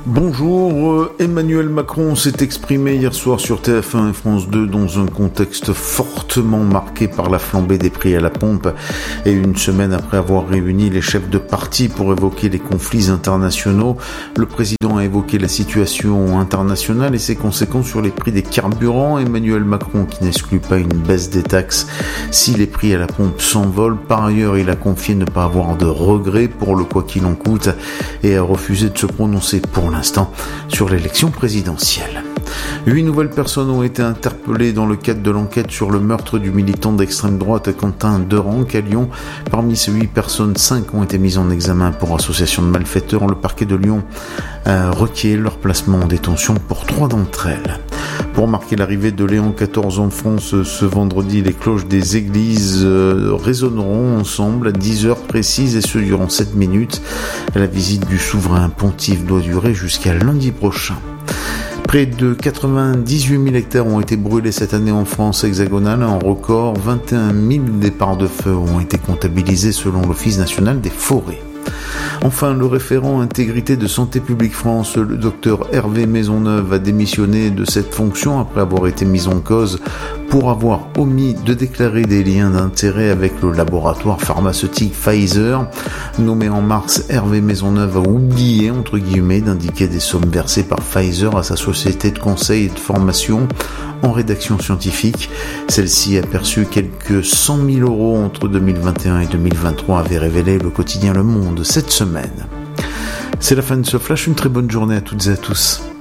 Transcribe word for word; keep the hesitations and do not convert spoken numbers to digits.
Bonjour, Emmanuel Macron s'est exprimé hier soir sur T F un et France deux dans un contexte fortement marqué par la flambée des prix à la pompe et une semaine après avoir réuni les chefs de parti pour évoquer les conflits internationaux. Le président a évoqué la situation internationale et ses conséquences sur les prix des carburants. Emmanuel Macron qui n'exclut pas une baisse des taxes si les prix à la pompe s'envolent. Par ailleurs, il a confié ne pas avoir de regrets pour le quoi qu'il en coûte et a refusé de se prononcer pour l'instant Instant sur l'élection présidentielle. Huit nouvelles personnes ont été interpellées dans le cadre de l'enquête sur le meurtre du militant d'extrême droite Quentin Derenc à Lyon. Parmi ces huit personnes, cinq ont été mises en examen pour association de malfaiteurs. Le parquet de Lyon a requis leur placement en détention pour trois d'entre elles. Pour marquer l'arrivée de Léon quatorze en France ce vendredi, les cloches des églises résonneront ensemble à dix heures précises et ce durant sept minutes. La visite du souverain pontife doit durer jusqu'à lundi prochain. Près de quatre-vingt-dix-huit mille hectares ont été brûlés cette année en France hexagonale, un record. vingt et un mille départs de feu ont été comptabilisés selon l'Office national des forêts. Enfin, le référent intégrité de Santé publique France, le docteur Hervé Maisonneuve, a démissionné de cette fonction après avoir été mis en cause pour avoir omis de déclarer des liens d'intérêt avec le laboratoire pharmaceutique Pfizer. Nommé en mars, Hervé Maisonneuve a oublié, entre guillemets, d'indiquer des sommes versées par Pfizer à sa société de conseil et de formation en rédaction scientifique. Celle-ci a perçu quelques cent mille euros entre deux mille vingt et un et deux mille vingt-trois, avait révélé le quotidien Le Monde cette semaine. C'est la fin de ce flash, une très bonne journée à toutes et à tous.